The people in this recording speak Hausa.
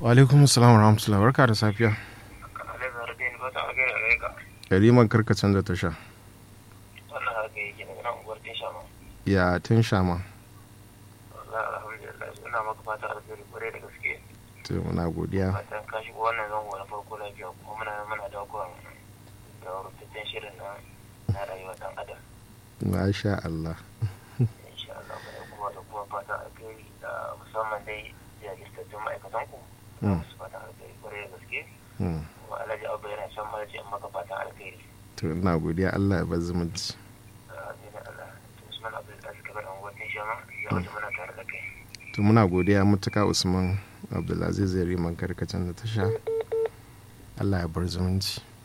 Wa alaikum assalam wa rahmatullahi, barka da safiya. Kariman karkacin da tasha. Wannan haka yake daga nan unguwar Tinshama. Ya Tinshama. Alhamdulillah ina maka fata alheri kwarai da gaske. To muna godiya. Fatan ka shigo wannan zango na farko lafiya kuma muna dakon da rubutaccen shirin na rayuwa dan adam. Masha Allah. Insha Allah kuma da kuma fata alheri da musamman dai jajirtattun ma'aikatan ku. Su fata alheri kwarai da gaske. Kuma Alhaji Abba yana can mara ce maka fatan alheri. To ina godiya, Allah ya bar zumunci. To muna godiya mutuka Usman Abdulaziz Yariman karkacin da tasha. Allah ya bar zumunci.